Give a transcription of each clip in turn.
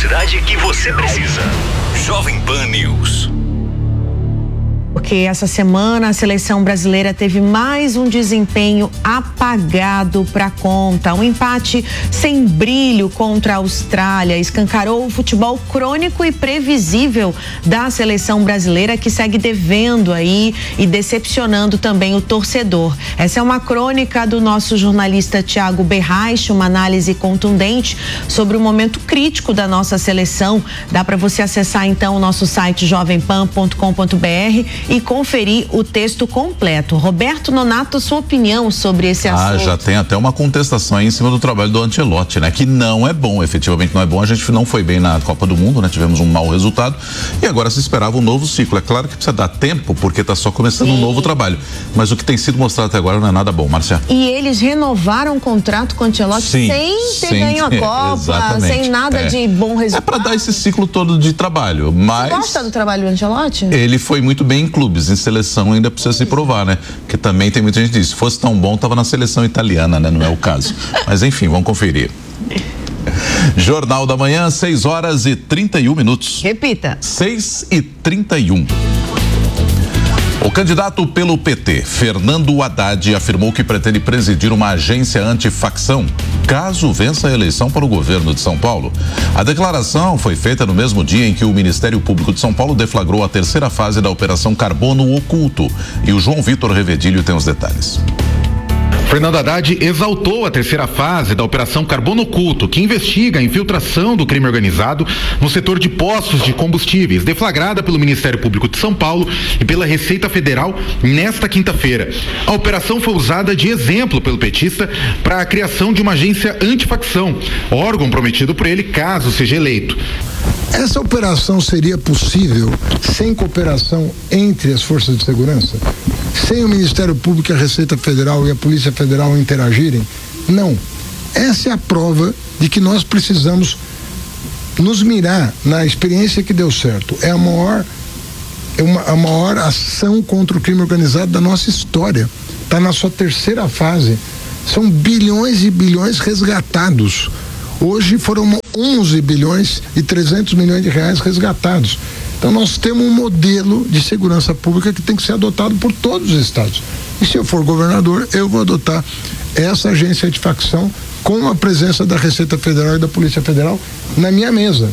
velocidade que você precisa. Jovem Pan News. Porque essa semana a seleção brasileira teve mais um desempenho apagado para conta. Um empate sem brilho contra a Austrália escancarou o futebol crônico e previsível da seleção brasileira, que segue devendo aí e decepcionando também o torcedor. Essa é uma crônica do nosso jornalista Thiago Berraich, uma análise contundente sobre o momento crítico da nossa seleção. Dá para você acessar então o nosso site jovempan.com.br e conferir o texto completo. Roberto Nonato, sua opinião sobre esse assunto? Já tem até uma contestação aí em cima do trabalho do Ancelotti, né? Que não é bom, efetivamente não é bom. A gente não foi bem na Copa do Mundo, né? Tivemos um mau resultado e agora se esperava um novo ciclo. É claro que precisa dar tempo, porque tá só começando um novo trabalho. Mas o que tem sido mostrado até agora não é nada bom, Márcia. E eles renovaram o contrato com o Ancelotti sem ter ganho a Copa, sem nada de bom resultado. É para dar esse ciclo todo de trabalho, mas... Você gosta do trabalho do Ancelotti? Ele foi muito bem em clubes, em seleção ainda precisa se provar, né? Porque também tem muita gente que diz, se fosse tão bom, tava na seleção italiana, né? Não é o caso. Mas enfim, vamos conferir. Jornal da Manhã, 6h31. Repita. 6h31. O candidato pelo PT, Fernando Haddad, afirmou que pretende presidir uma agência antifacção, caso vença a eleição para o governo de São Paulo. A declaração foi feita no mesmo dia em que o Ministério Público de São Paulo deflagrou a terceira fase da Operação Carbono Oculto. E o João Vitor Revedilho tem os detalhes. Fernando Haddad exaltou a terceira fase da Operação Carbono Oculto, que investiga a infiltração do crime organizado no setor de postos de combustíveis, deflagrada pelo Ministério Público de São Paulo e pela Receita Federal nesta quinta-feira. A operação foi usada de exemplo pelo petista para a criação de uma agência antifacção, órgão prometido por ele caso seja eleito. Essa operação seria possível sem cooperação entre as forças de segurança? Sem o Ministério Público, a Receita Federal e a Polícia Federal interagirem? Não. Essa é a prova de que nós precisamos nos mirar na experiência que deu certo. É a maior ação contra o crime organizado da nossa história. Está na sua terceira fase. São bilhões e bilhões resgatados. Hoje foram 11 bilhões e 300 milhões de reais resgatados. Então nós temos um modelo de segurança pública que tem que ser adotado por todos os estados. E se eu for governador, eu vou adotar essa agência antifacção com a presença da Receita Federal e da Polícia Federal na minha mesa.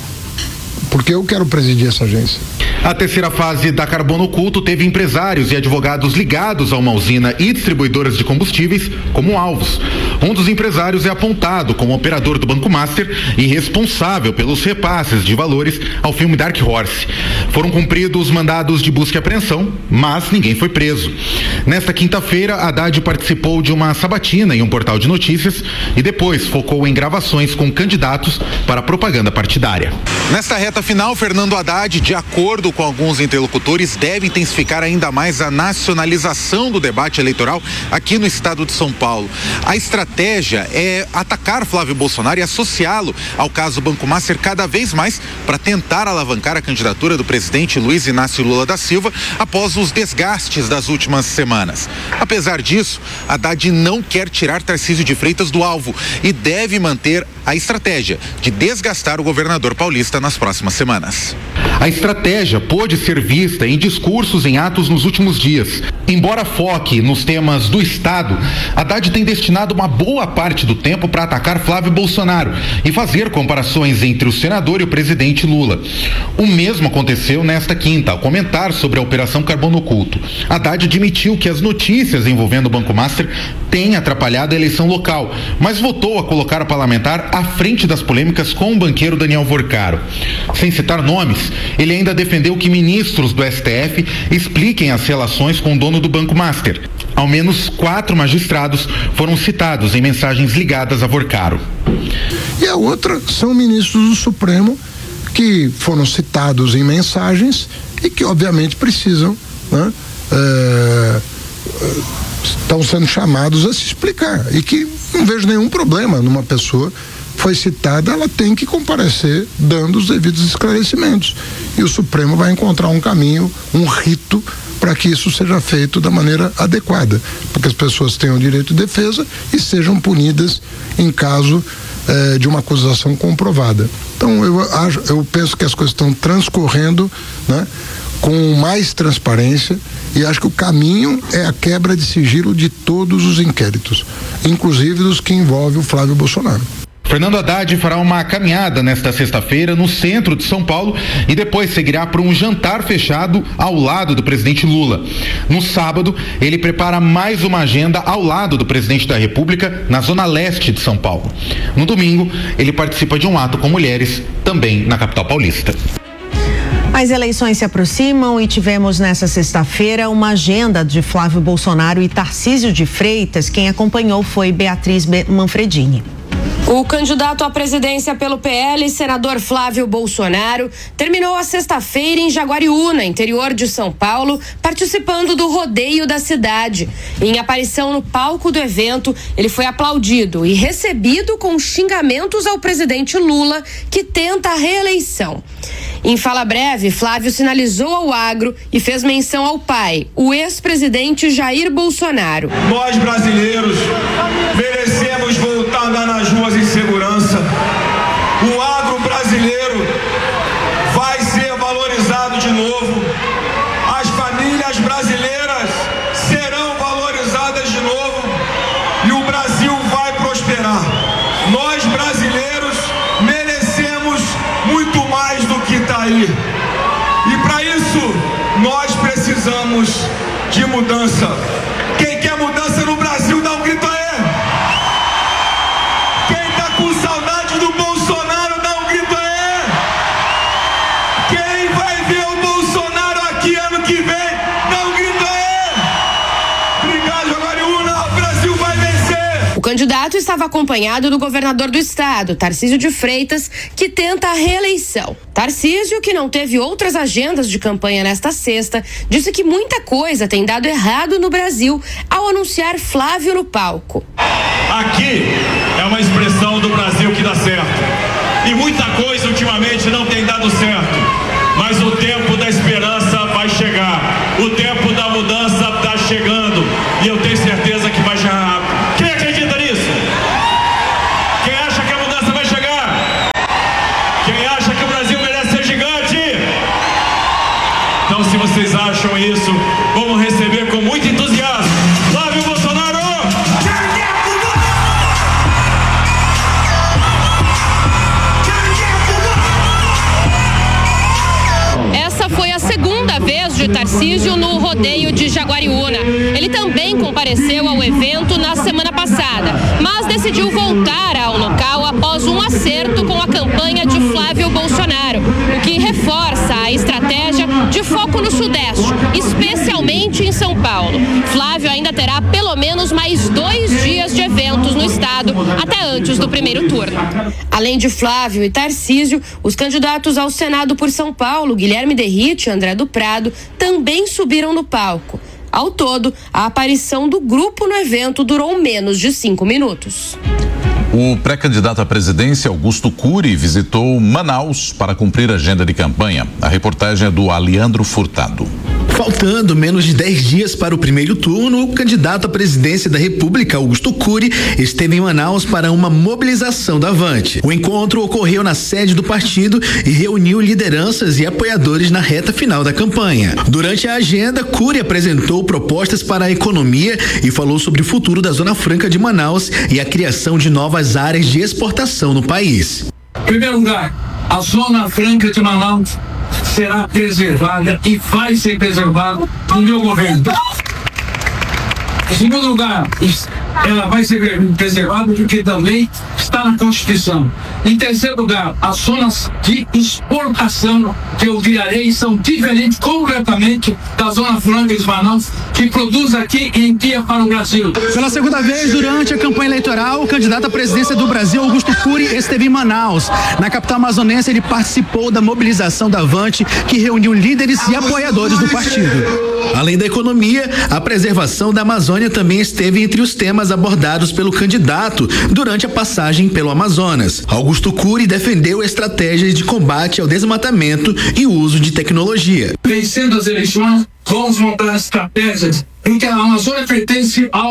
Porque eu quero presidir essa agência. A terceira fase da Carbono Oculto teve empresários e advogados ligados a uma usina e distribuidoras de combustíveis como alvos. Um dos empresários é apontado como operador do Banco Master e responsável pelos repasses de valores ao filme Dark Horse. Foram cumpridos mandados de busca e apreensão, mas ninguém foi preso. Nesta quinta-feira, Haddad participou de uma sabatina em um portal de notícias e depois focou em gravações com candidatos para propaganda partidária. Nesta reta final, Fernando Haddad, de acordo com alguns interlocutores, deve intensificar ainda mais a nacionalização do debate eleitoral aqui no estado de São Paulo. A estratégia é atacar Flávio Bolsonaro e associá-lo ao caso Banco Master cada vez mais para tentar alavancar a candidatura do presidente Luiz Inácio Lula da Silva após os desgastes das últimas semanas. Apesar disso, Haddad não quer tirar Tarcísio de Freitas do alvo e deve manter a estratégia de desgastar o governador paulista nas próximas semanas. A estratégia pôde ser vista em discursos em atos nos últimos dias. Embora foque nos temas do Estado, Haddad tem destinado uma boa parte do tempo para atacar Flávio Bolsonaro e fazer comparações entre o senador e o presidente Lula. O mesmo aconteceu nesta quinta, ao comentar sobre a Operação Carbono Oculto. Haddad admitiu que as notícias envolvendo o Banco Master têm atrapalhado a eleição local, mas voltou a colocar o parlamentar à frente das polêmicas com o banqueiro Daniel Vorcaro. Sem citar nomes, ele ainda defendeu que ministros do STF expliquem as relações com o dono do Banco Master. Ao menos 4 magistrados foram citados em mensagens ligadas a Vorcaro. E a outra são ministros do Supremo que foram citados em mensagens e que obviamente precisam, né, estão sendo chamados a se explicar e que não vejo nenhum problema numa pessoa foi citada, ela tem que comparecer dando os devidos esclarecimentos e o Supremo vai encontrar um caminho, um rito para que isso seja feito da maneira adequada, para que as pessoas tenham direito de defesa e sejam punidas em caso de uma acusação comprovada. Então eu penso que as coisas estão transcorrendo, né, com mais transparência, e acho que o caminho é a quebra de sigilo de todos os inquéritos, inclusive dos que envolvem o Flávio Bolsonaro. Fernando Haddad fará uma caminhada nesta sexta-feira no centro de São Paulo e depois seguirá para um jantar fechado ao lado do presidente Lula. No sábado, ele prepara mais uma agenda ao lado do presidente da República na zona leste de São Paulo. No domingo, ele participa de um ato com mulheres, também na capital paulista. As eleições se aproximam e tivemos nessa sexta-feira uma agenda de Flávio Bolsonaro e Tarcísio de Freitas. Quem acompanhou foi Beatriz Manfredini. O candidato à presidência pelo PL, senador Flávio Bolsonaro, terminou a sexta-feira em Jaguariúna, interior de São Paulo, participando do rodeio da cidade. Em aparição no palco do evento, ele foi aplaudido e recebido com xingamentos ao presidente Lula, que tenta a reeleição. Em fala breve, Flávio sinalizou ao agro e fez menção ao pai, o ex-presidente Jair Bolsonaro. Nós, brasileiros, merecemos voltar a andar nas ruas em segurança. O agro brasileiro vai ser valorizado de novo. As famílias brasileiras serão valorizadas de novo e o Brasil vai prosperar. Nós, brasileiros, merecemos muito mais do que está aí. E para isso, nós precisamos de mudança. Quem quer mudança no Brasil, dá um grito aí. Quem tá com saudade do Bolsonaro, dá um grito aí. Quem vai ver o Bolsonaro aqui ano que vem, dá um grito aí. Obrigado, Jaguariúna, o Brasil vai vencer. O candidato estava acompanhado do governador do estado, Tarcísio de Freitas, que tenta a reeleição. Tarcísio, que não teve outras agendas de campanha nesta sexta, disse que muita coisa tem dado errado no Brasil ao anunciar Flávio no palco. Aqui é uma expressão do Brasil que dá certo. E muita coisa ultimamente não tem dado certo. Mas o tempo da esperança vai chegar. O tempo da mudança está chegando. E eu tenho certeza que vai chegar rápido. Quem acredita nisso? Quem acha que a mudança vai chegar? Quem acha que o Brasil merece ser gigante? Então, se vocês acham isso, vamos receber com muito entusiasmo Flávio Bolsonaro! Essa foi a segunda vez de Tarcísio no rodeio de Jaguariúna. Ele também compareceu ao evento na semana passada, mas decidiu voltar ao local após um acerto com a campanha de Flávio Bolsonaro, o que reforça a estratégia de foco no Sudeste, especialmente em São Paulo. Flávio ainda terá pelo menos mais 2 dias de eventos no estado, até antes do primeiro turno. Além de Flávio e Tarcísio, os candidatos ao Senado por São Paulo, Guilherme Derrite e André do Prado, também subiram no palco. Ao todo, a aparição do grupo no evento durou menos de 5 minutos. O pré-candidato à presidência, Augusto Cury, visitou Manaus para cumprir a agenda de campanha. A reportagem é do Aliandro Furtado. Faltando menos de 10 dias para o primeiro turno, o candidato à presidência da República, Augusto Cury, esteve em Manaus para uma mobilização da Avante. O encontro ocorreu na sede do partido e reuniu lideranças e apoiadores na reta final da campanha. Durante a agenda, Cury apresentou propostas para a economia e falou sobre o futuro da Zona Franca de Manaus e a criação de novas áreas de exportação no país. Em primeiro lugar, a Zona Franca de Manaus será preservada e vai ser preservada no meu governo. Em segundo lugar, ela vai ser preservada porque também está na Constituição. Em terceiro lugar, as zonas de exportação que eu virarei são diferentes completamente da Zona Franca de Manaus, que produz aqui e envia para o Brasil. Pela segunda vez durante a campanha eleitoral, o candidato à presidência do Brasil, Augusto Cury, esteve em Manaus. Na capital amazonense, ele participou da mobilização da Avante, que reuniu líderes e apoiadores do partido. Além da economia, a preservação da Amazônia também esteve entre os temas abordados pelo candidato durante a passagem pelo Amazonas. Augusto Cury defendeu estratégias de combate ao desmatamento e o uso de tecnologia. Vencendo as eleições, vamos montar estratégias em que a Amazônia pertence ao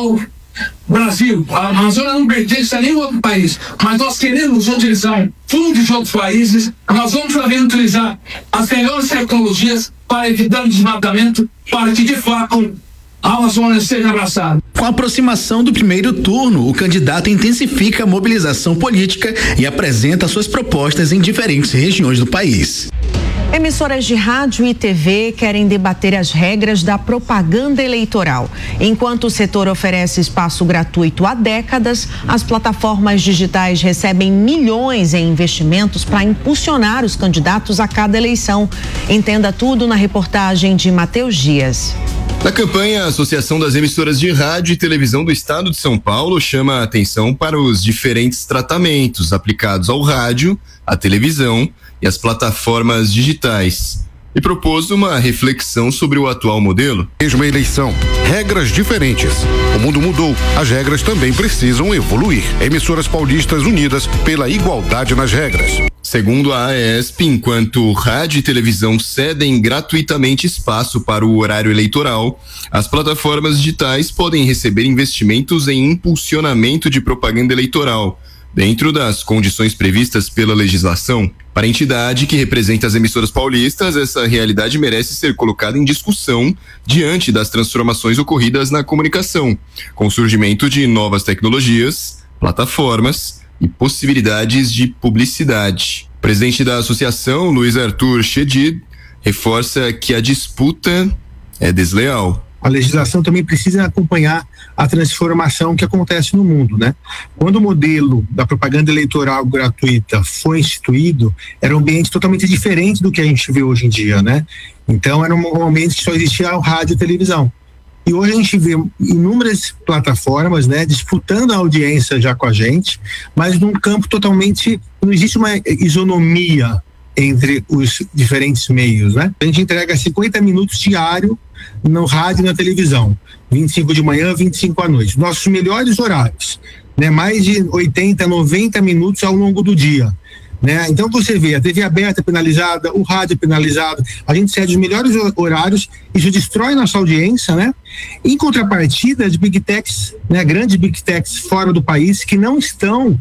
Brasil, a Amazônia não pertence a nenhum outro país, mas nós queremos utilizar fundos de outros países, nós vamos também utilizar as melhores tecnologias para evitar o desmatamento, para que de fato a Amazônia seja abraçada. Com a aproximação do primeiro turno, o candidato intensifica a mobilização política e apresenta suas propostas em diferentes regiões do país. Emissoras de rádio e TV querem debater as regras da propaganda eleitoral. Enquanto o setor oferece espaço gratuito há décadas, as plataformas digitais recebem milhões em investimentos para impulsionar os candidatos a cada eleição. Entenda tudo na reportagem de Matheus Dias. Na campanha, a Associação das Emissoras de Rádio e Televisão do Estado de São Paulo chama a atenção para os diferentes tratamentos aplicados ao rádio, à televisão e às plataformas digitais. E propôs uma reflexão sobre o atual modelo. Mesma eleição, regras diferentes. O mundo mudou, as regras também precisam evoluir. Emissoras paulistas unidas pela igualdade nas regras. Segundo a AESP, enquanto rádio e televisão cedem gratuitamente espaço para o horário eleitoral, as plataformas digitais podem receber investimentos em impulsionamento de propaganda eleitoral, dentro das condições previstas pela legislação. Para a entidade que representa as emissoras paulistas, essa realidade merece ser colocada em discussão diante das transformações ocorridas na comunicação, com o surgimento de novas tecnologias, plataformas e possibilidades de publicidade. O presidente da associação, Luiz Arthur Chedid, reforça que a disputa é desleal. A legislação também precisa acompanhar a transformação que acontece no mundo, né? Quando o modelo da propaganda eleitoral gratuita foi instituído, era um ambiente totalmente diferente do que a gente vê hoje em dia, né? Então era um ambiente que só existia o rádio e televisão. E hoje a gente vê inúmeras plataformas, né, disputando a audiência já com a gente, mas num campo totalmente, não existe uma isonomia entre os diferentes meios, né? A gente entrega 50 minutos diário no rádio e na televisão, 25 de manhã, 25 à noite. Nossos melhores horários, né? Mais de 80, 90 minutos ao longo do dia, né? Então você vê a TV aberta penalizada, o rádio penalizado, a gente cede os melhores horários, isso destrói nossa audiência, né? Em contrapartida de Big Techs, né? Grandes Big Techs fora do país que não estão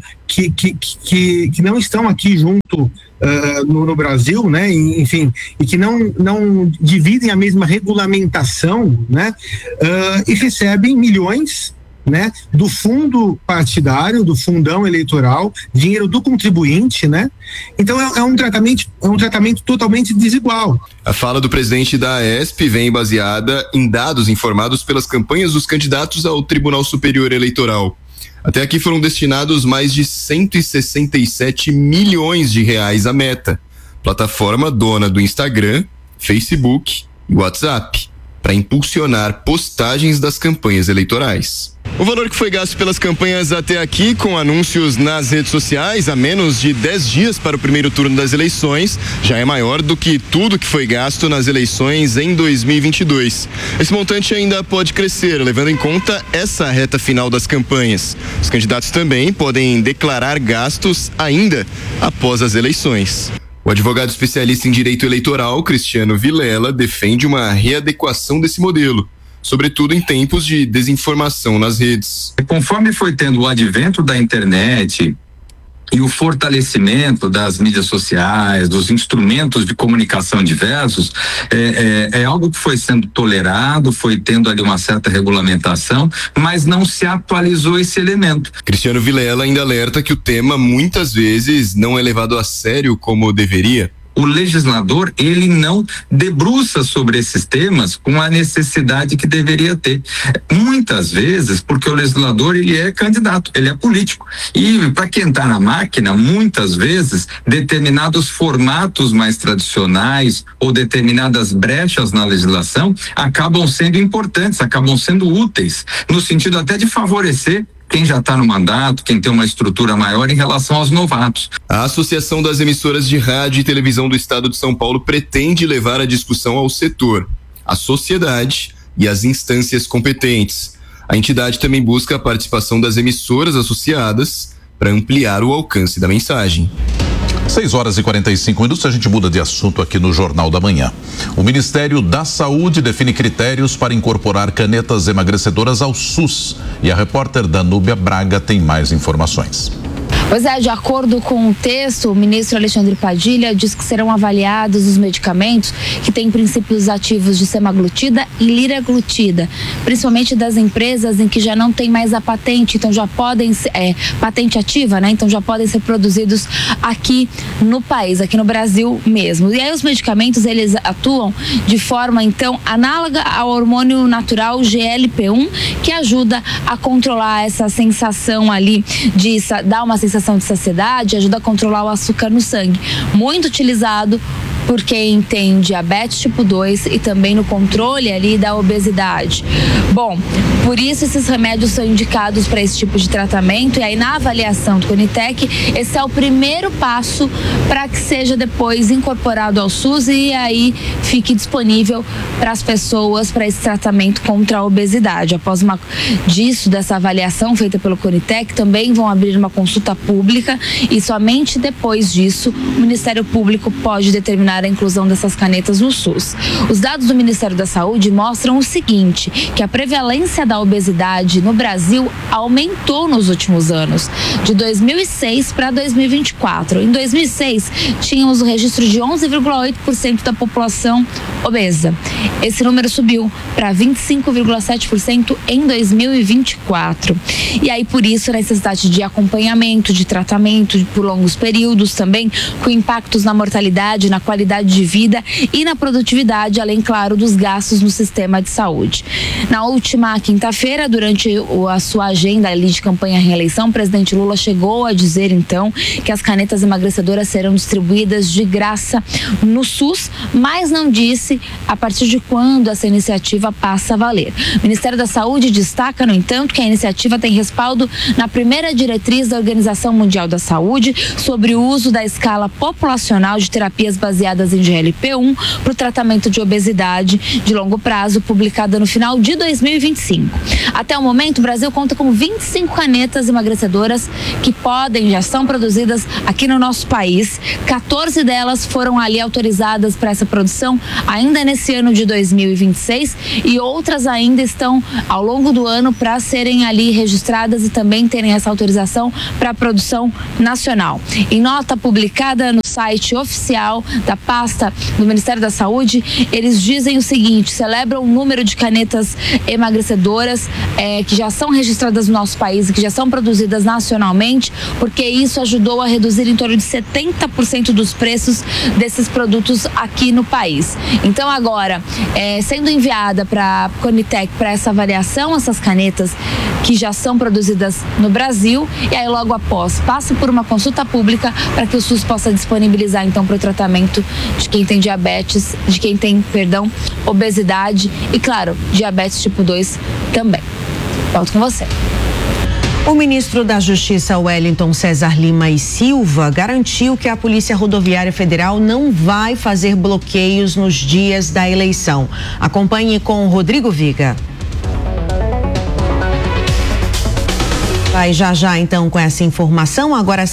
que não estão aqui junto no Brasil, né? Enfim, e que não dividem a mesma regulamentação, né? E recebem milhões, né, do fundo partidário, do fundão eleitoral, dinheiro do contribuinte, né? Então é um tratamento totalmente desigual. A fala do presidente da AESP vem baseada em dados informados pelas campanhas dos candidatos ao Tribunal Superior Eleitoral. Até aqui foram destinados mais de 167 milhões de reais à Meta, plataforma dona do Instagram, Facebook e WhatsApp, para impulsionar postagens das campanhas eleitorais. O valor que foi gasto pelas campanhas até aqui, com anúncios nas redes sociais, a menos de 10 dias para o primeiro turno das eleições, já é maior do que tudo que foi gasto nas eleições em 2022. Esse montante ainda pode crescer, levando em conta essa reta final das campanhas. Os candidatos também podem declarar gastos ainda após as eleições. O advogado especialista em direito eleitoral, Cristiano Vilela, defende uma readequação desse modelo, sobretudo em tempos de desinformação nas redes. Conforme foi tendo o advento da internet e o fortalecimento das mídias sociais, dos instrumentos de comunicação diversos, é algo que foi sendo tolerado, foi tendo ali uma certa regulamentação, mas não se atualizou esse elemento. Cristiano Vilela ainda alerta que o tema muitas vezes não é levado a sério como deveria. O legislador, ele não debruça sobre esses temas com a necessidade que deveria ter. Muitas vezes, porque o legislador, ele é candidato, ele é político. E para quem está na máquina, muitas vezes, determinados formatos mais tradicionais ou determinadas brechas na legislação acabam sendo importantes, acabam sendo úteis, no sentido até de favorecer quem já está no mandato, quem tem uma estrutura maior em relação aos novatos. A Associação das Emissoras de Rádio e Televisão do Estado de São Paulo pretende levar a discussão ao setor, à sociedade e às instâncias competentes. A entidade também busca a participação das emissoras associadas para ampliar o alcance da mensagem. 6h45, a gente muda de assunto aqui no Jornal da Manhã. O Ministério da Saúde define critérios para incorporar canetas emagrecedoras ao SUS. E a repórter Danúbia Braga tem mais informações. Pois é, de acordo com o texto, o ministro Alexandre Padilha diz que serão avaliados os medicamentos que têm princípios ativos de semaglutida e liraglutida, principalmente das empresas em que já não tem mais a patente, então já podem ser, patente ativa, né? Então já podem ser produzidos aqui no país, aqui no Brasil mesmo. E aí os medicamentos, eles atuam de forma, então, análoga ao hormônio natural GLP-1, que ajuda a controlar essa sensação ali de dar uma sensação de saciedade, ajuda a controlar o açúcar no sangue. Muito utilizado por quem tem diabetes tipo 2 e também no controle ali da obesidade. Bom, por isso esses remédios são indicados para esse tipo de tratamento, e aí na avaliação do Conitec, esse é o primeiro passo para que seja depois incorporado ao SUS e aí fique disponível para as pessoas para esse tratamento contra a obesidade. Após dessa avaliação feita pelo Conitec, também vão abrir uma consulta pública e somente depois disso o Ministério Público pode determinar a inclusão dessas canetas no SUS. Os dados do Ministério da Saúde mostram o seguinte, que a prevalência da obesidade no Brasil aumentou nos últimos anos, de 2006 para 2024. Em 2006, tínhamos o registro de 11,8% da população obesa. Esse número subiu para 25,7% em 2024. E aí, por isso, a necessidade de acompanhamento, de tratamento por longos períodos também, com impactos na mortalidade, na qualidade de vida e na produtividade, além, claro, dos gastos no sistema de saúde. Na última quinta-feira, durante a sua agenda ali de campanha à reeleição, o presidente Lula chegou a dizer, então, que as canetas emagrecedoras serão distribuídas de graça no SUS, mas não disse a partir de quando essa iniciativa passa a valer. O Ministério da Saúde destaca, no entanto, que a iniciativa tem respaldo na primeira diretriz da Organização Mundial da Saúde sobre o uso da escala populacional de terapias baseadas em GLP-1 para o tratamento de obesidade de longo prazo, publicada no final de 2025. Até o momento, o Brasil conta com 25 canetas emagrecedoras que já são produzidas aqui no nosso país. 14 delas foram ali autorizadas para essa produção ainda nesse ano de 2026 e outras ainda estão ao longo do ano para serem ali registradas e também terem essa autorização para a produção nacional. Em nota publicada no site oficial da pasta do Ministério da Saúde, eles dizem o seguinte: celebram o número de canetas emagrecedoras que já são registradas no nosso país e que já são produzidas nacionalmente, porque isso ajudou a reduzir em torno de 70% dos preços desses produtos aqui no país. Então agora, sendo enviada para a Conitec para essa avaliação, essas canetas que já são produzidas no Brasil, e aí logo após passa por uma consulta pública para que o SUS possa disponibilizar então para o tratamento de quem tem diabetes, obesidade e, claro, diabetes tipo 2 também. Volto com você. O ministro da Justiça, Wellington César Lima e Silva, garantiu que a Polícia Rodoviária Federal não vai fazer bloqueios nos dias da eleição. Acompanhe com Rodrigo Viga. Vai já então com essa informação, agora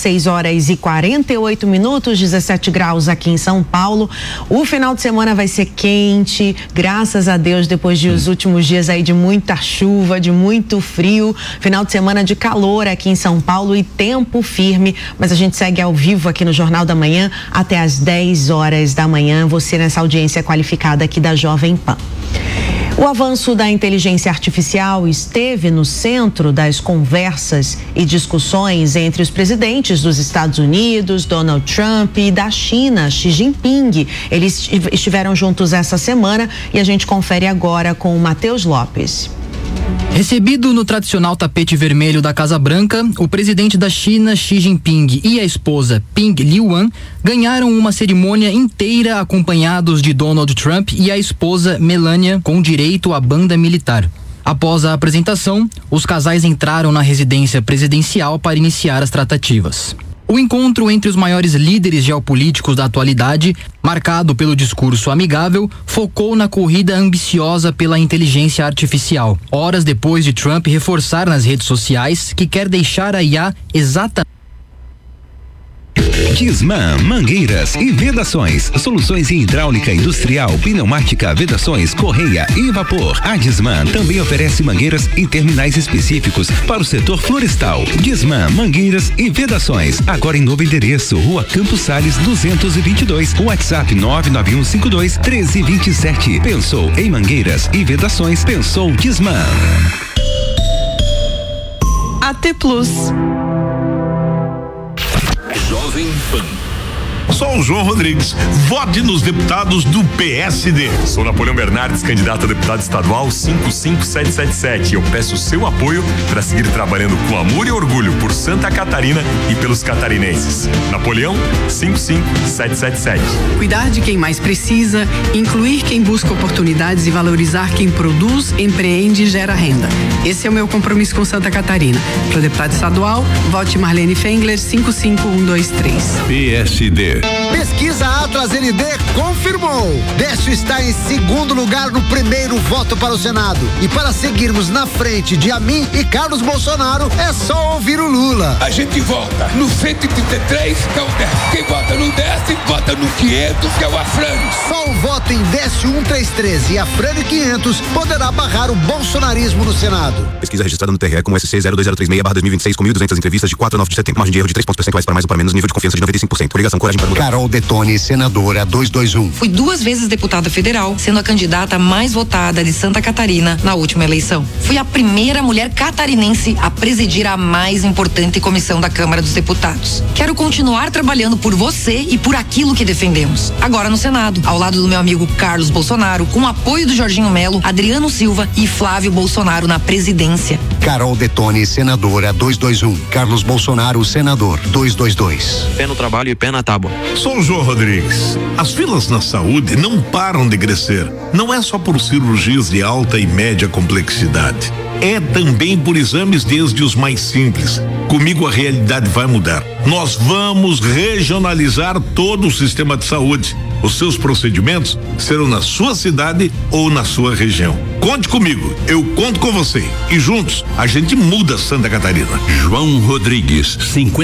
6h48, 17 graus aqui em São Paulo. O final de semana vai ser quente, graças a Deus, depois de os últimos dias aí de muita chuva, de muito frio. Final de semana de calor aqui em São Paulo e tempo firme, mas a gente segue ao vivo aqui no Jornal da Manhã até às 10 horas da manhã, você nessa audiência qualificada aqui da Jovem Pan. O avanço da inteligência artificial esteve no centro das conversas e discussões entre os presidentes dos Estados Unidos, Donald Trump, e da China, Xi Jinping. Eles estiveram juntos essa semana e a gente confere agora com o Matheus Lopes. Recebido no tradicional tapete vermelho da Casa Branca, o presidente da China, Xi Jinping, e a esposa, Ping Liuan, ganharam uma cerimônia inteira acompanhados de Donald Trump e a esposa, Melania, com direito à banda militar. Após a apresentação, os casais entraram na residência presidencial para iniciar as tratativas. O encontro entre os maiores líderes geopolíticos da atualidade, marcado pelo discurso amigável, focou na corrida ambiciosa pela inteligência artificial, horas depois de Trump reforçar nas redes sociais que quer deixar a IA exatamente Disman Mangueiras e Vedações. Soluções em hidráulica industrial, pneumática, vedações, correia e vapor. A Disman também oferece mangueiras em terminais específicos para o setor florestal. Disman Mangueiras e Vedações. Agora em novo endereço, Rua Campos Sales 222. WhatsApp 99152-1327. Pensou em mangueiras e vedações? Pensou Disman. AT Plus. Jovem Pan. Sou o João Rodrigues. Vote nos deputados do PSD. Sou Napoleão Bernardes, candidato a deputado estadual 55777. Eu peço o seu apoio para seguir trabalhando com amor e orgulho por Santa Catarina e pelos catarinenses. Napoleão 55777. Cuidar de quem mais precisa, incluir quem busca oportunidades e valorizar quem produz, empreende e gera renda. Esse é o meu compromisso com Santa Catarina. Para deputado estadual, vote Marlene Fengler 55123. PSD. Pesquisa Atlas ND confirmou. Décio está em segundo lugar no primeiro voto para o Senado. E para seguirmos na frente de Amin e Carlos Bolsonaro, é só ouvir o Lula. A gente vota no 133, que é o Décio. Quem vota no Décio, vota no 500, que é o Afrânio. Só o voto em Décio 1313 e Afrânio 500 poderá barrar o bolsonarismo no Senado. Pesquisa registrada no TRE com SC 02036/2026 com 1.200 entrevistas de 4 a 9 de setembro. Margem de erro de 3 pontos percentuais para mais ou para menos, nível de confiança de 95%. Obrigação, coragem para mudar. Carol Detoni, senadora 221. Fui 2 vezes deputada federal, sendo a candidata mais votada de Santa Catarina na última eleição. Fui a primeira mulher catarinense a presidir a mais importante comissão da Câmara dos Deputados. Quero continuar trabalhando por você e por aquilo que defendemos. Agora no Senado, ao lado do meu amigo Carlos Bolsonaro, com o apoio do Jorginho Melo, Adriano Silva e Flávio Bolsonaro na presidência. Carol Detoni, senadora 221. Carlos Bolsonaro, senador 222. Pé no trabalho e pé na tábua. Sou o João Rodrigues. As filas na saúde não param de crescer. Não é só por cirurgias de alta e média complexidade. É também por exames desde os mais simples. Comigo a realidade vai mudar. Nós vamos regionalizar todo o sistema de saúde. Os seus procedimentos serão na sua cidade ou na sua região. Conte comigo, eu conto com você. E juntos a gente muda Santa Catarina. João Rodrigues,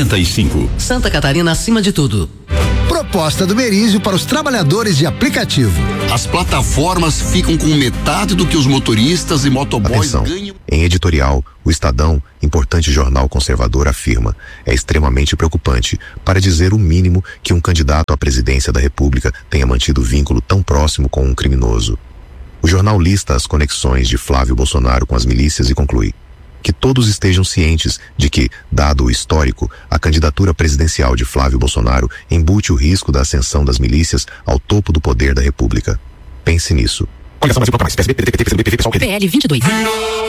55. Santa Catarina acima de tudo. Proposta do Merizio para os trabalhadores de aplicativo. As plataformas ficam com metade do que os motoristas e motoboys ganham. Em editorial, o Estadão, importante jornal conservador, afirma: é extremamente preocupante, para dizer o mínimo, que um candidato à presidência da República tenha mantido vínculo tão próximo com um criminoso. O jornal lista as conexões de Flávio Bolsonaro com as milícias e conclui: que todos estejam cientes de que, dado o histórico, a candidatura presidencial de Flávio Bolsonaro embute o risco da ascensão das milícias ao topo do poder da República. Pense nisso. PL 22.